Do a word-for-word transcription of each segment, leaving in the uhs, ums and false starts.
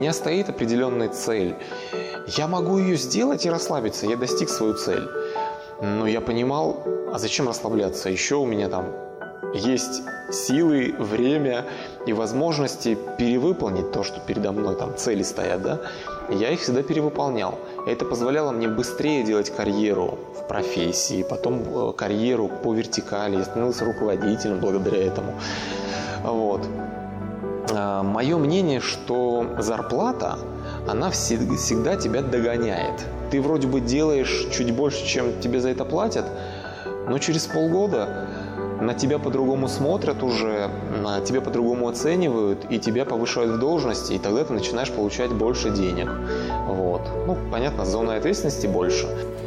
У меня стоит определенная цель. Я могу ее сделать и расслабиться, я достиг свою цель. Но я понимал, а зачем расслабляться? Еще у меня там есть силы, время и возможности перевыполнить то, что передо мной там цели стоят, да? Я их всегда перевыполнял. Это позволяло мне быстрее делать карьеру в профессии, потом карьеру по вертикали. Я становился руководителем благодаря этому. Вот. Мое мнение, что зарплата, она всегда тебя догоняет. Ты вроде бы делаешь чуть больше, чем тебе за это платят, но через полгода на тебя по-другому смотрят уже, на тебя по-другому оценивают, и тебя повышают в должности, и тогда ты начинаешь получать больше денег. Вот. Ну, понятно, зона ответственности больше.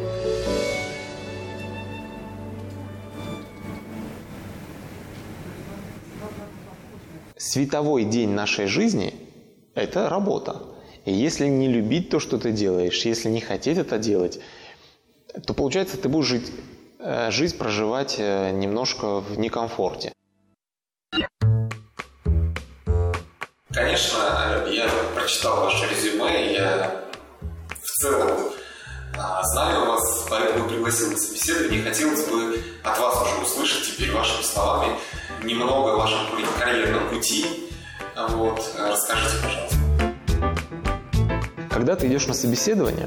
Световой день нашей жизни – это работа. И если не любить то, что ты делаешь, если не хотеть это делать, то получается, ты будешь жить, жизнь проживать немножко в некомфорте. Конечно, я прочитал ваше резюме, я в целом знаю вас, поэтому пригласил на собеседование. Хотелось бы от вас уже услышать теперь вашими словами немного о вашем карьерном пути. Вот, расскажите, пожалуйста. Когда ты идешь на собеседование,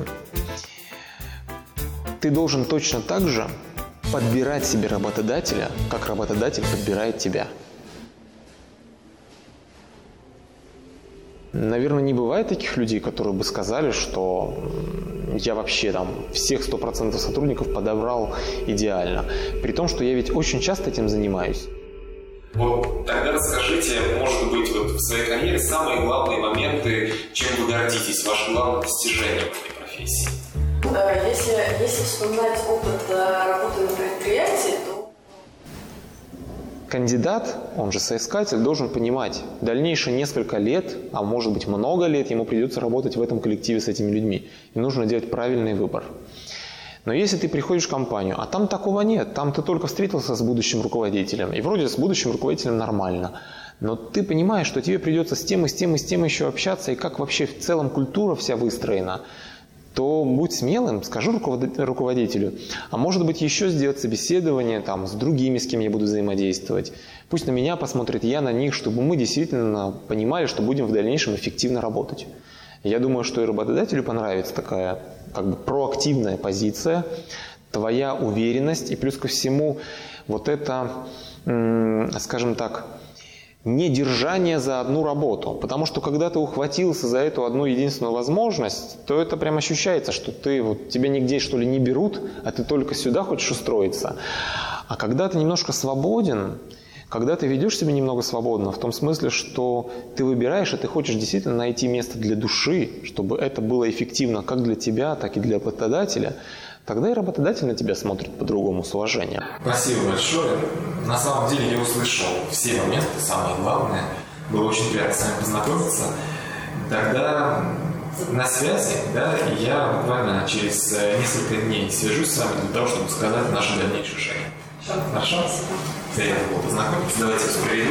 ты должен точно так же подбирать себе работодателя, как работодатель подбирает тебя. Наверное, не бывает таких людей, которые бы сказали, что я вообще там всех сто процентов сотрудников подобрал идеально. При том, что я ведь очень часто этим занимаюсь. Вот тогда расскажите, может быть, вот в своей карьере самые главные моменты, чем вы гордитесь, ваше главное достижение в этой профессии. Если, если вспоминать опыт работы на предприятии, то... Кандидат, он же соискатель, должен понимать, дальнейшие несколько лет, а может быть много лет, ему придется работать в этом коллективе с этими людьми. И нужно делать правильный выбор. Но если ты приходишь в компанию, а там такого нет, там ты только встретился с будущим руководителем, и вроде с будущим руководителем нормально, но ты понимаешь, что тебе придется с тем и с тем и с тем еще общаться, и как вообще в целом культура вся выстроена, то будь смелым, скажи руководителю, а может быть еще сделать собеседование там, с другими, с кем я буду взаимодействовать. Пусть на меня посмотрят, я на них, чтобы мы действительно понимали, что будем в дальнейшем эффективно работать. Я думаю, что и работодателю понравится такая как бы проактивная позиция, твоя уверенность и плюс ко всему вот это, скажем так, не держание за одну работу. Потому что когда ты ухватился за эту одну единственную возможность, то это прям ощущается, что ты, вот, тебя нигде что ли не берут, а ты только сюда хочешь устроиться. А когда ты немножко свободен, когда ты ведешь себя немного свободно, в том смысле, что ты выбираешь, и ты хочешь действительно найти место для души, чтобы это было эффективно как для тебя, так и для работодателя, тогда и работодатель на тебя смотрит по-другому, с уважением. Спасибо большое. На самом деле я услышал все моменты, самое главное. Было очень приятно с вами познакомиться. Тогда на связи, да, я буквально через несколько дней свяжусь с вами для того, чтобы сказать наши дальнейшие шаги. Хорошо? Приятно было познакомиться. Давайте ускорим.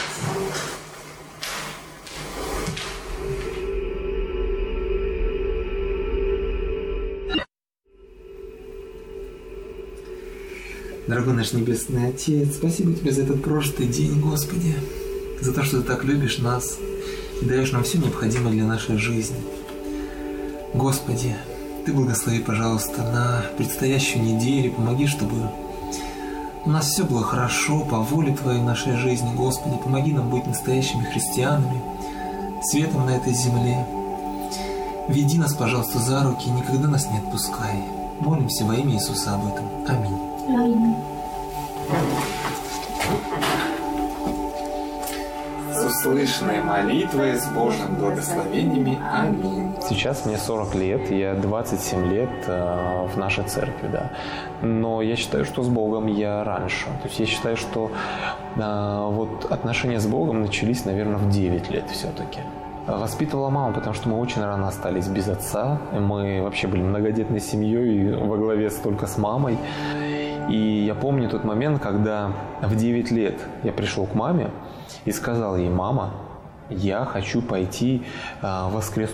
Дорогой наш Небесный Отец, спасибо Тебе за этот прошлый день, Господи, за то, что Ты так любишь нас и даешь нам все необходимое для нашей жизни. Господи, Ты благослови, пожалуйста, на предстоящую неделю, помоги, чтобы у нас все было хорошо, по воле Твоей в нашей жизни, Господи, помоги нам быть настоящими христианами, светом на этой земле. Веди нас, пожалуйста, за руки и никогда нас не отпускай. Молимся во имя Иисуса об этом. Аминь. Аминь. С услышанной молитвой, с Божьими благословениями. Аминь. Сейчас мне сорок лет, я двадцать семь лет э, в нашей церкви, да. Но я считаю, что с Богом я раньше. То есть я считаю, что э, вот отношения с Богом начались, наверное, в девять лет все-таки. Воспитывала мама, потому что мы очень рано остались без отца. Мы вообще были многодетной семьей, во главе только с мамой. И я помню тот момент, когда в девять лет я пришел к маме и сказал ей: «Мама, Я хочу пойти э, в воскресную